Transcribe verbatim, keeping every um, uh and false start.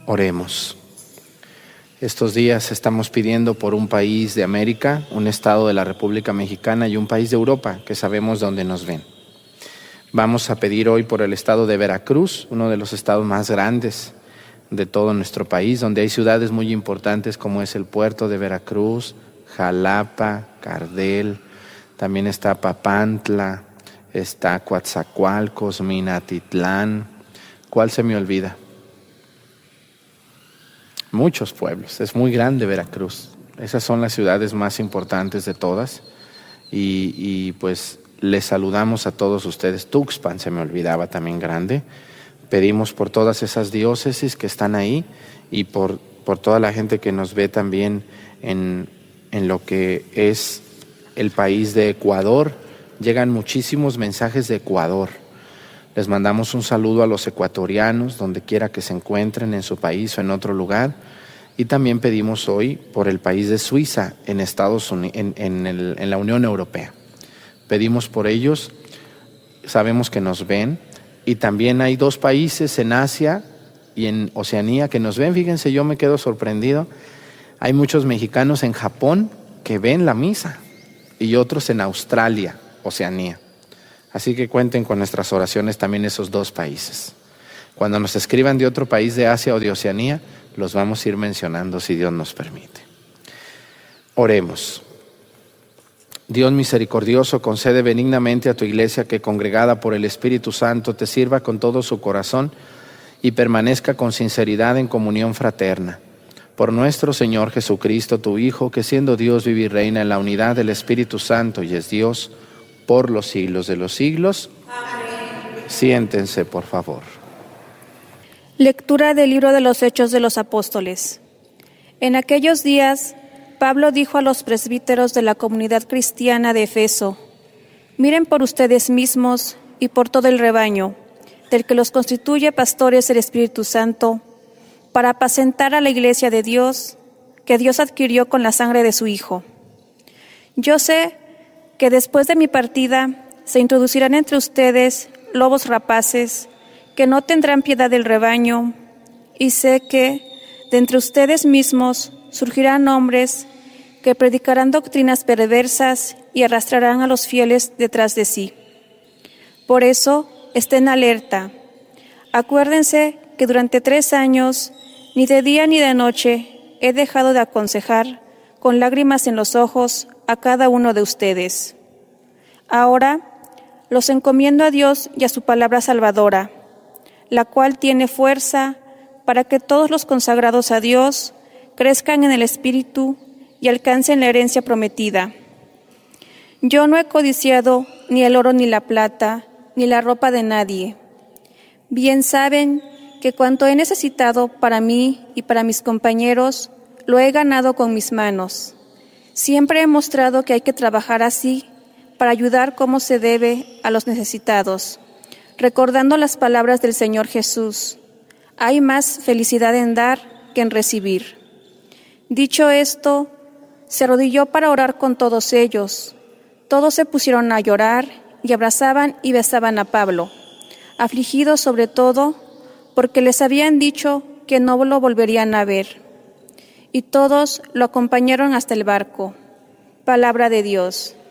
Oremos. Estos días estamos pidiendo por un país de América, un estado de la República Mexicana y un país de Europa que sabemos dónde nos ven. Vamos a pedir hoy por el estado de Veracruz, uno de los estados más grandes de todo nuestro país, donde hay ciudades muy importantes como es el puerto de Veracruz, Jalapa, Cardel, también está Papantla, está Coatzacoalcos, Minatitlán. ¿Cuál se me olvida? Muchos pueblos, es muy grande Veracruz. Esas son las ciudades más importantes de todas y, y pues les saludamos a todos ustedes. Tuxpan se me olvidaba, también grande. Pedimos por todas esas diócesis que están ahí y por, por toda la gente que nos ve también en, en lo que es el país de Ecuador. Llegan muchísimos mensajes de Ecuador. Les mandamos un saludo a los ecuatorianos, donde quiera que se encuentren en su país o en otro lugar. Y también pedimos hoy por el país de Suiza, en Estados Unidos, en, en, el, en la Unión Europea. Pedimos por ellos, sabemos que nos ven. Y también hay dos países en Asia y en Oceanía que nos ven. Fíjense, yo me quedo sorprendido. Hay muchos mexicanos en Japón que ven la misa y otros en Australia, Oceanía. Así que cuenten con nuestras oraciones también esos dos países. Cuando nos escriban de otro país de Asia o de Oceanía, los vamos a ir mencionando si Dios nos permite. Oremos. Dios misericordioso, concede benignamente a tu iglesia que, congregada por el Espíritu Santo, te sirva con todo su corazón y permanezca con sinceridad en comunión fraterna. Por nuestro Señor Jesucristo, tu Hijo, que siendo Dios vive y reina en la unidad del Espíritu Santo y es Dios por los siglos de los siglos. Amén. Siéntense, por favor. Lectura del libro de los Hechos de los Apóstoles. En aquellos días, Pablo dijo a los presbíteros de la comunidad cristiana de Efeso: miren por ustedes mismos y por todo el rebaño, del que los constituye pastores el Espíritu Santo, para apacentar a la iglesia de Dios, que Dios adquirió con la sangre de su Hijo. Yo sé que después de mi partida se introducirán entre ustedes lobos rapaces que no tendrán piedad del rebaño, y sé que de entre ustedes mismos surgirán hombres que predicarán doctrinas perversas y arrastrarán a los fieles detrás de sí. Por eso, estén alerta. Acuérdense que durante tres años, ni de día ni de noche, he dejado de aconsejar con lágrimas en los ojos a cada uno de ustedes. Ahora los encomiendo a Dios y a su palabra salvadora, la cual tiene fuerza para que todos los consagrados a Dios crezcan en el Espíritu y alcancen la herencia prometida. Yo no he codiciado ni el oro ni la plata, ni la ropa de nadie. Bien saben que cuanto he necesitado para mí y para mis compañeros, lo he ganado con mis manos. Siempre he mostrado que hay que trabajar así para ayudar como se debe a los necesitados, recordando las palabras del Señor Jesús: hay más felicidad en dar que en recibir. Dicho esto, se arrodilló para orar con todos ellos. Todos se pusieron a llorar y abrazaban y besaban a Pablo, afligidos sobre todo porque les habían dicho que no lo volverían a ver. Y todos lo acompañaron hasta el barco. Palabra de Dios.